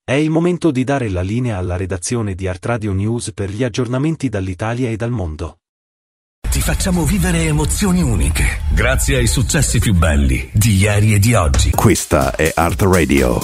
È il momento di dare la linea alla redazione di Art Radio News per gli aggiornamenti dall'Italia e dal mondo. Ti facciamo vivere emozioni uniche, grazie ai successi più belli di ieri e di oggi. Questa è Art Radio.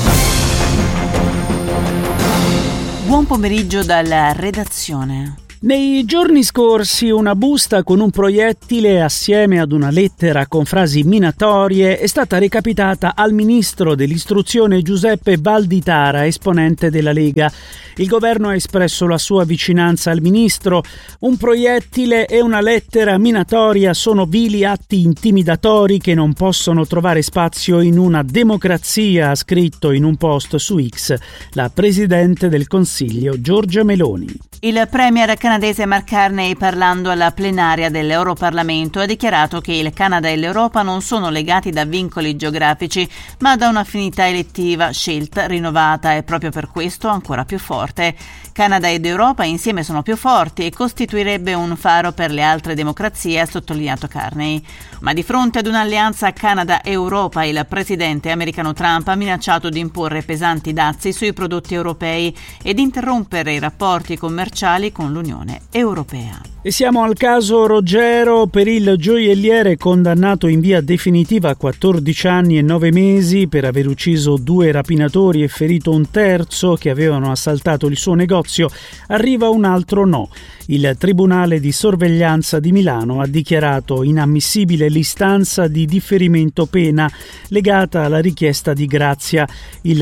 Buon pomeriggio dalla redazione. Nei giorni scorsi una busta con un proiettile assieme ad una lettera con frasi minatorie è stata recapitata al ministro dell'istruzione Giuseppe Valditara, esponente della Lega. Il governo ha espresso la sua vicinanza al ministro. Un proiettile e una lettera minatoria sono vili atti intimidatori che non possono trovare spazio in una democrazia, ha scritto in un post su X la Presidente del Consiglio Giorgia Meloni. Il premier canadese Mark Carney, parlando alla plenaria dell'Europarlamento, ha dichiarato che il Canada e l'Europa non sono legati da vincoli geografici, ma da un'affinità elettiva, scelta, rinnovata e proprio per questo ancora più forte. Canada ed Europa insieme sono più forti e costituirebbe un faro per le altre democrazie, ha sottolineato Carney. Ma di fronte ad un'alleanza Canada-Europa, il presidente americano Trump ha minacciato di imporre pesanti dazi sui prodotti europei e di interrompere i rapporti commerciali con l'Unione Europea. E siamo al caso Roggero. Per il gioielliere condannato in via definitiva a 14 anni e 9 mesi per aver ucciso 2 rapinatori e ferito un terzo che avevano assaltato il suo negozio, arriva un altro no. Il Tribunale di Sorveglianza di Milano ha dichiarato inammissibile l'istanza di differimento pena legata alla richiesta di grazia. Il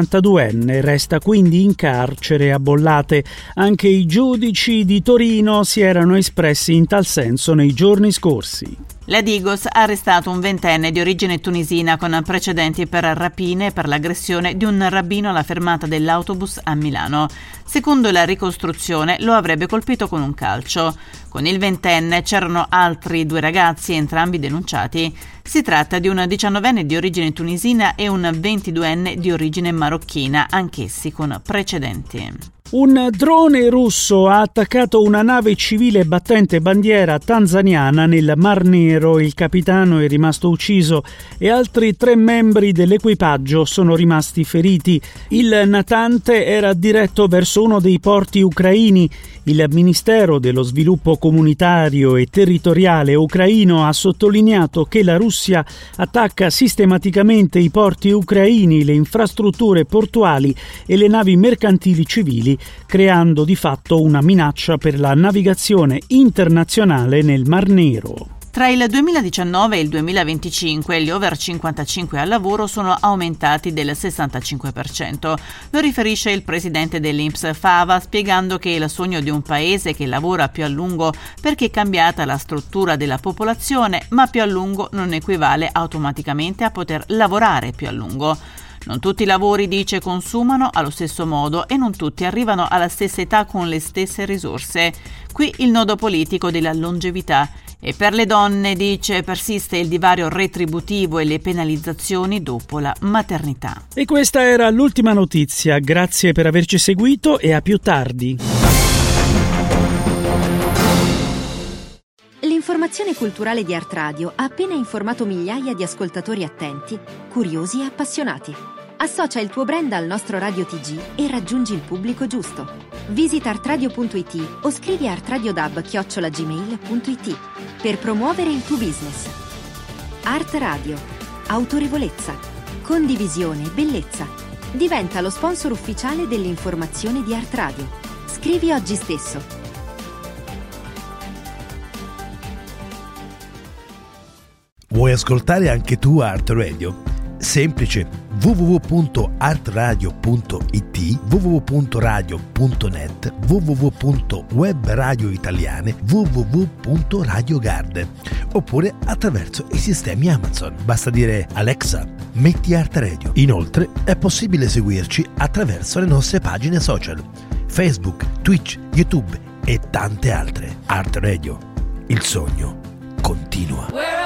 72enne resta quindi in carcere a Bollate. Anche i giudici di Torino si erano espressi in tal senso nei giorni scorsi. La Digos ha arrestato un 20enne di origine tunisina con precedenti per rapine e per l'aggressione di un rabbino alla fermata dell'autobus a Milano. Secondo la ricostruzione lo avrebbe colpito con un calcio. Con il 20enne c'erano altri 2 ragazzi, entrambi denunciati. Si tratta di un 19enne di origine tunisina e un 22enne di origine marocchina, anch'essi con precedenti. Un drone russo ha attaccato una nave civile battente bandiera tanzaniana nel Mar Nero. Il capitano è rimasto ucciso e altri 3 membri dell'equipaggio sono rimasti feriti. Il natante era diretto verso uno dei porti ucraini. Il Ministero dello Sviluppo Comunitario e Territoriale ucraino ha sottolineato che la Russia attacca sistematicamente i porti ucraini, le infrastrutture portuali e le navi mercantili civili, creando di fatto una minaccia per la navigazione internazionale nel Mar Nero. Tra il 2019 e il 2025 gli over 55 al lavoro sono aumentati del 65%. Lo riferisce il presidente dell'INPS Fava, spiegando che il sogno di un paese che lavora più a lungo perché è cambiata la struttura della popolazione, ma più a lungo non equivale automaticamente a poter lavorare più a lungo. Non tutti i lavori, dice, consumano allo stesso modo e non tutti arrivano alla stessa età con le stesse risorse. Qui il nodo politico della longevità. E per le donne, dice, persiste il divario retributivo e le penalizzazioni dopo la maternità. E questa era l'ultima notizia. Grazie per averci seguito e a più tardi. L'informazione culturale di Art Radio ha appena informato migliaia di ascoltatori attenti, curiosi e appassionati. Associa il tuo brand al nostro Radio TG e raggiungi il pubblico giusto. Visita artradio.it o scrivi a artradiodub@gmail.it per promuovere il tuo business. Art Radio. Autorevolezza. Condivisione e bellezza. Diventa lo sponsor ufficiale dell'informazione di Art Radio. Scrivi oggi stesso. Vuoi ascoltare anche tu Art Radio? Semplice, www.artradio.it, www.radio.net, www.webradioitaliane, www.radiogarden, oppure attraverso i sistemi Amazon. Basta dire Alexa, metti Art Radio. Inoltre è possibile seguirci attraverso le nostre pagine social, Facebook, Twitch, YouTube e tante altre. Art Radio, il sogno continua.